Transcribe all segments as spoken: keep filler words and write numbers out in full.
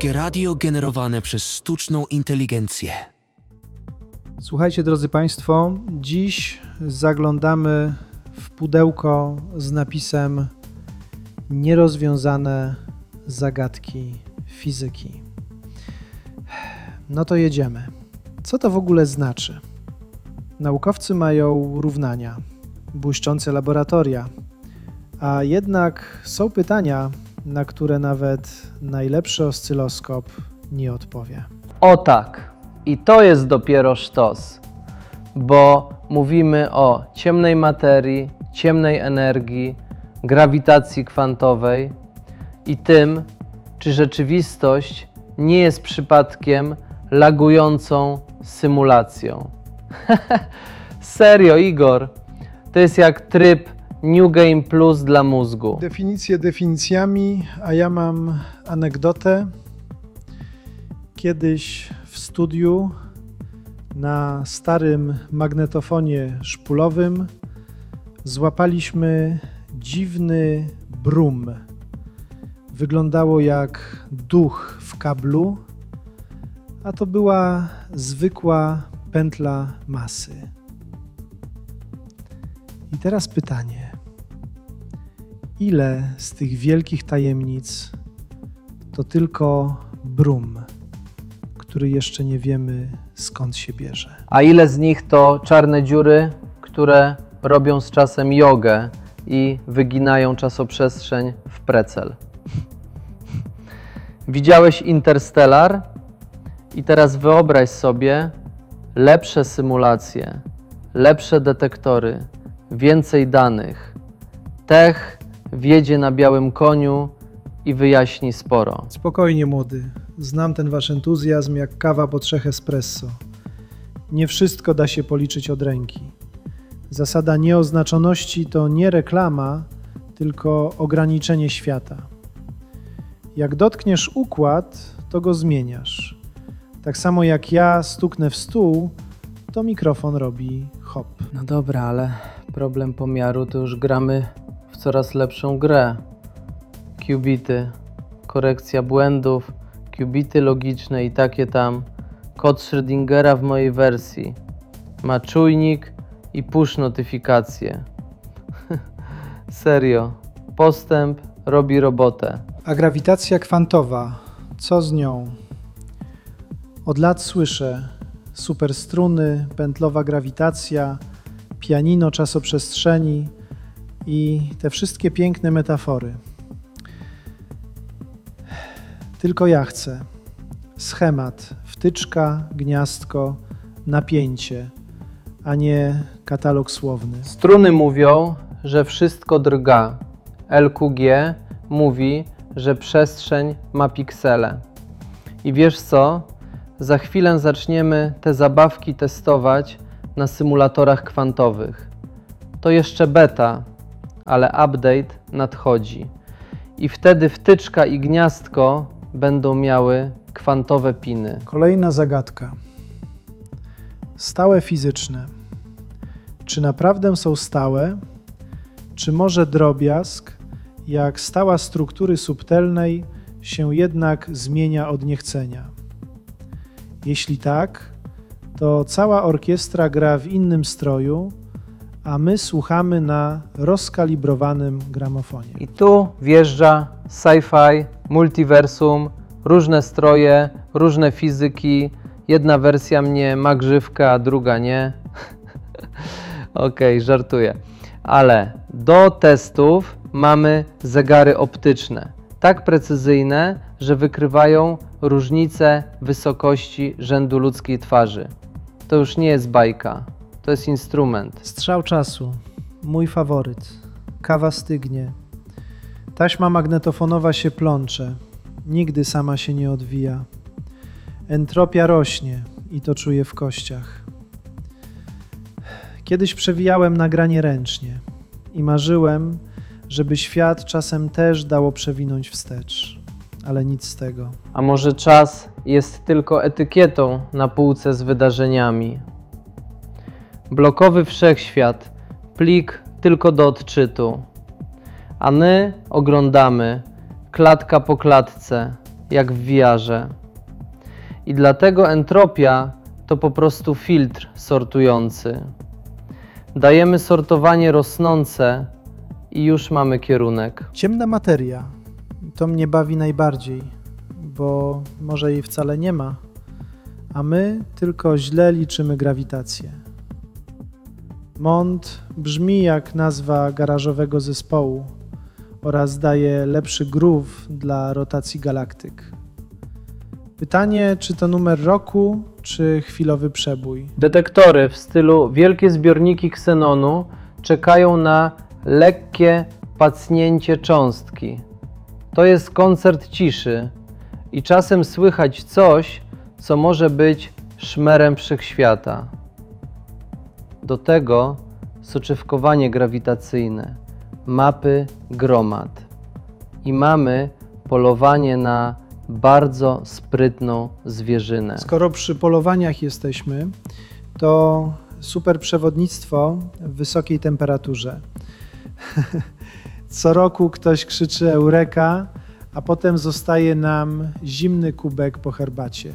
Polskie radio generowane przez sztuczną inteligencję. Słuchajcie, drodzy Państwo, dziś zaglądamy w pudełko z napisem Nierozwiązane zagadki fizyki. No to jedziemy. Co to w ogóle znaczy? Naukowcy mają równania, błyszczące laboratoria, a jednak są pytania, na które nawet najlepszy oscyloskop nie odpowie. O tak, i to jest dopiero sztos, bo mówimy o ciemnej materii, ciemnej energii, grawitacji kwantowej i tym, czy rzeczywistość nie jest przypadkiem lagującą symulacją. Serio, Igor, to jest jak tryb New Game Plus dla mózgu. Definicje definicjami, a ja mam anegdotę. Kiedyś w studiu na starym magnetofonie szpulowym złapaliśmy dziwny brum. Wyglądało jak duch w kablu, a to była zwykła pętla masy. I teraz pytanie. Ile z tych wielkich tajemnic to tylko brum, który jeszcze nie wiemy skąd się bierze? A ile z nich to czarne dziury, które robią z czasem jogę i wyginają czasoprzestrzeń w precel? Widziałeś Interstellar? I teraz wyobraź sobie lepsze symulacje, lepsze detektory, więcej danych. Tech wjedzie na białym koniu i wyjaśni sporo. Spokojnie, młody. Znam ten wasz entuzjazm jak kawa po trzech espresso. Nie wszystko da się policzyć od ręki. Zasada nieoznaczoności to nie reklama, tylko ograniczenie świata. Jak dotkniesz układ, to go zmieniasz. Tak samo jak ja stuknę w stół, to mikrofon robi hop. No dobra, ale problem pomiaru to już gramy w coraz lepszą grę. Qubity, korekcja błędów, qubity logiczne i takie tam. Kod Schrödingera w mojej wersji. Ma czujnik i push notyfikacje. Serio, postęp robi robotę. A grawitacja kwantowa, co z nią? Od lat słyszę superstruny, pętlowa grawitacja, pianino czasoprzestrzeni i te wszystkie piękne metafory. Tylko ja chcę. Schemat, wtyczka, gniazdko, napięcie, a nie katalog słowny. Struny mówią, że wszystko drga. L Q G mówi, że przestrzeń ma piksele. I wiesz co? Za chwilę zaczniemy te zabawki testować na symulatorach kwantowych. To jeszcze beta, ale update nadchodzi. I wtedy wtyczka i gniazdko będą miały kwantowe piny. Kolejna zagadka. Stałe fizyczne. Czy naprawdę są stałe? Czy może drobiazg, jak stała struktury subtelnej, się jednak zmienia od niechcenia? Jeśli tak, to cała orkiestra gra w innym stroju, a my słuchamy na rozkalibrowanym gramofonie. I tu wjeżdża sci-fi, multiversum, różne stroje, różne fizyki. Jedna wersja mnie ma grzywkę, a druga nie. Okej, okay, żartuję. Ale do testów mamy zegary optyczne. Tak precyzyjne, że wykrywają różnice wysokości rzędu ludzkiej twarzy. To już nie jest bajka, to jest instrument. Strzał czasu. Mój faworyt. Kawa stygnie. Taśma magnetofonowa się plącze. Nigdy sama się nie odwija. Entropia rośnie i to czuję w kościach. Kiedyś przewijałem nagranie ręcznie i marzyłem, żeby świat czasem też dało przewinąć wstecz, ale nic z tego. A może czas jest tylko etykietą na półce z wydarzeniami? Blokowy wszechświat, plik tylko do odczytu. A my oglądamy klatka po klatce, jak w V R-ze. I dlatego entropia to po prostu filtr sortujący. Dajemy sortowanie rosnące i już mamy kierunek. Ciemna materia. To mnie bawi najbardziej, bo może jej wcale nie ma, a my tylko źle liczymy grawitację. Mont brzmi jak nazwa garażowego zespołu oraz daje lepszy groove dla rotacji galaktyk. Pytanie, czy to numer roku, czy chwilowy przebój? Detektory w stylu wielkie zbiorniki ksenonu czekają na lekkie pacnięcie cząstki. To jest koncert ciszy i czasem słychać coś, co może być szmerem wszechświata. Do tego soczewkowanie grawitacyjne, mapy gromad. I mamy polowanie na bardzo sprytną zwierzynę. Skoro przy polowaniach jesteśmy, to superprzewodnictwo w wysokiej temperaturze. Co roku ktoś krzyczy Eureka, a potem zostaje nam zimny kubek po herbacie.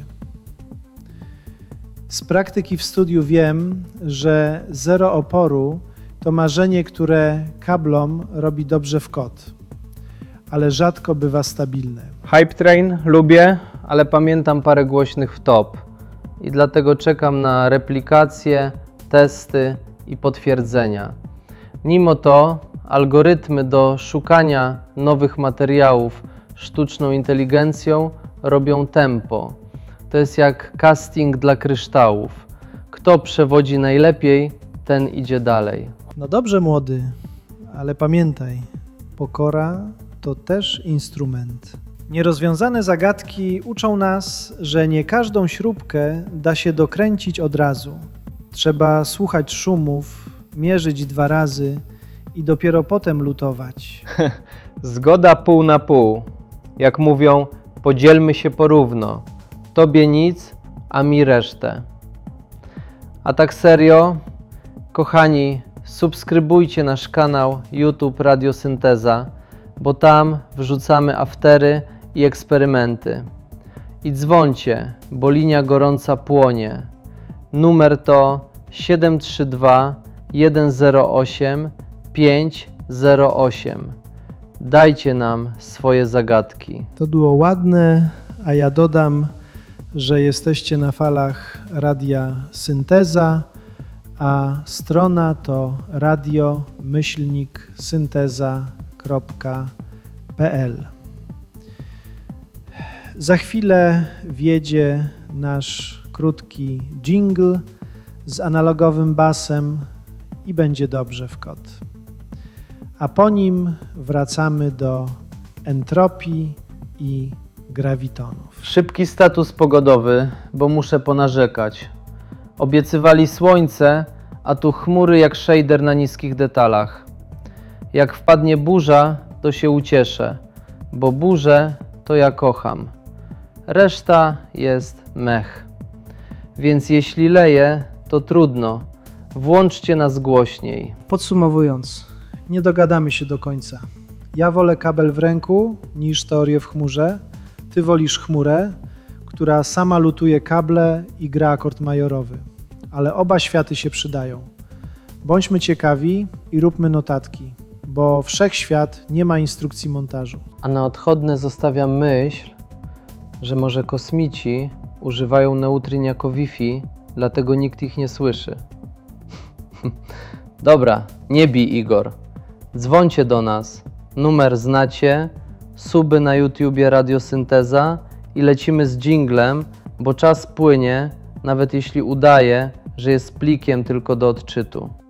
Z praktyki w studiu wiem, że zero oporu to marzenie, które kablom robi dobrze w kot, ale rzadko bywa stabilne. Hype Train lubię, ale pamiętam parę głośnych wtop i dlatego czekam na replikacje, testy i potwierdzenia. Mimo to algorytmy do szukania nowych materiałów sztuczną inteligencją robią tempo. To jest jak casting dla kryształów. Kto przewodzi najlepiej, ten idzie dalej. No dobrze, młody, ale pamiętaj, pokora to też instrument. Nierozwiązane zagadki uczą nas, że nie każdą śrubkę da się dokręcić od razu. Trzeba słuchać szumów, mierzyć dwa razy i dopiero potem lutować. Zgoda pół na pół. Jak mówią, podzielmy się porówno. Tobie nic, a mi resztę. A tak serio, kochani, subskrybujcie nasz kanał YouTube Radiosynteza, bo tam wrzucamy aftery i eksperymenty. I dzwońcie, bo linia gorąca płonie. Numer to siedem trzy dwa jeden zero osiem pięć zero osiem. Dajcie nam swoje zagadki. To było ładne, a ja dodam, że jesteście na falach Radia Synteza, a strona to radio myślnik synteza kropka p l. Za chwilę wjedzie nasz krótki dżingl z analogowym basem i będzie dobrze w kot. A po nim wracamy do entropii i grawitonów. Szybki status pogodowy, bo muszę ponarzekać. Obiecywali słońce, a tu chmury jak shader na niskich detalach. Jak wpadnie burza, to się ucieszę, bo burzę to ja kocham. Reszta jest mech. Więc jeśli leje, to trudno. Włączcie nas głośniej. Podsumowując, nie dogadamy się do końca. Ja wolę kabel w ręku niż teorię w chmurze. Ty wolisz chmurę, która sama lutuje kable i gra akord majorowy. Ale oba światy się przydają. Bądźmy ciekawi i róbmy notatki, bo wszechświat nie ma instrukcji montażu. A na odchodne zostawiam myśl, że może kosmici używają neutryn jako Wi-Fi, dlatego nikt ich nie słyszy. Dobra, nie bij Igor. Dzwońcie do nas. Numer znacie, suby na YouTubie Radiosynteza i lecimy z dżinglem, bo czas płynie, nawet jeśli udaje, że jest plikiem tylko do odczytu.